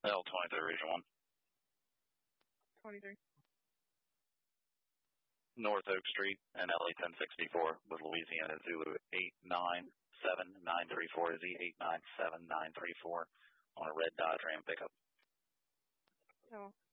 L23 Region 1. 23. North Oak Street and LA 1064 with Louisiana Zulu 897934 Z 897934 on a red Dodge Ram pickup. Oh.